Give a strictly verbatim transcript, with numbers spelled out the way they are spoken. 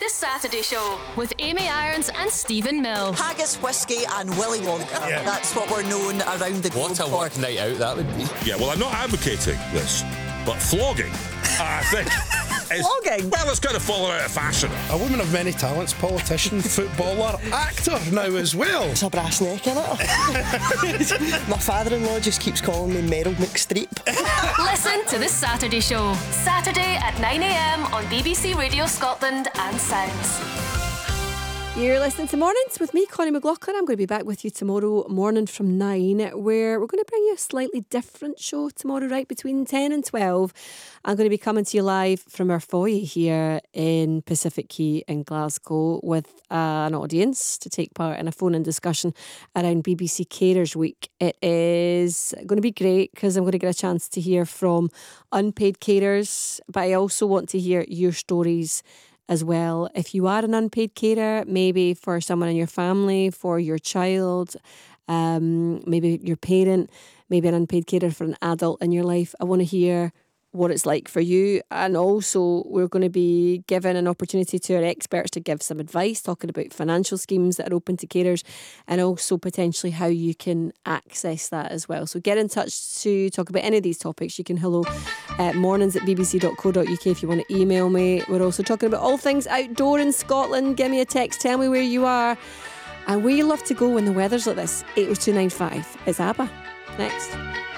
The Saturday Show with Amy Irons and Stephen Mill. Haggis, whiskey and Willy Wonka. Yeah. That's what we're known around the globe What a for. work night out that would be. Yeah, well, I'm not advocating this, but flogging, I think... is, Flogging? Well, it's kind of fallen out of fashion. A woman of many talents, politician, footballer, actor now as well. It's a brass neck in it. My father-in-law just keeps calling me Meryl McStreep. Listen to The Saturday Show, Saturday at nine a.m. on B B C Radio Scotland and Sounds. You're listening to Mornings with me, Connie McLaughlin. I'm going to be back with you tomorrow morning from nine, where we're going to bring you a slightly different show tomorrow, right between ten and twelve. I'm going to be coming to you live from our foyer here in Pacific Quay in Glasgow with uh, an audience to take part in a phone-in discussion around B B C Carers Week. It is going to be great because I'm going to get a chance to hear from unpaid carers, but I also want to hear your stories as well. If you are an unpaid carer, maybe for someone in your family, for your child, um, maybe your parent, maybe an unpaid carer for an adult in your life, I want to hear what it's like for you. And also we're going to be given an opportunity to our experts to give some advice, talking about financial schemes that are open to carers and also potentially how you can access that as well. So get in touch to talk about any of these topics. You can hello at mornings at b b c dot co dot u k if you want to email me. We're also talking about all things outdoor in Scotland. Give me a text, tell me where you are and where you love to go when the weather's like this. eight oh two nine five. It's ABBA. Next.